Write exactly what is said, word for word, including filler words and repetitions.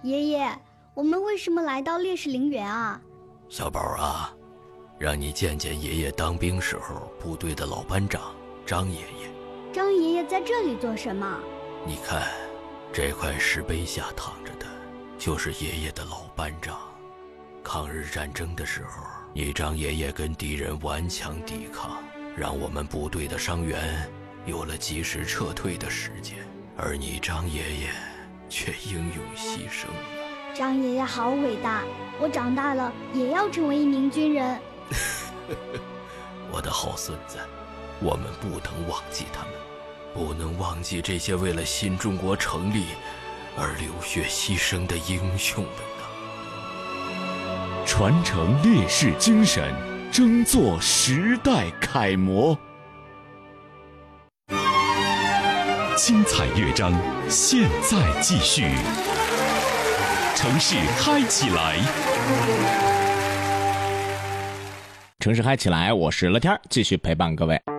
爷爷，我们为什么来到烈士陵园啊？ 小宝啊，让你见见爷爷当兵时候部队的老班长张爷爷。 张爷爷在这里做什么？ 你看，这块石碑下躺着的，就是爷爷的老班长。抗日战争的时候，你张爷爷跟敌人顽强抵抗，让我们部队的伤员有了及时撤退的时间，而你张爷爷却英勇牺牲了。 张爷爷好伟大，我长大了也要成为一名军人。 我的好孙子，我们不能忘记他们，不能忘记这些为了新中国成立而流血牺牲的英雄们啊！ 传承烈士精神，争做时代楷模。精彩乐章，现在继续。城市嗨起来， 城市嗨起来，我是乐天，继续陪伴各位。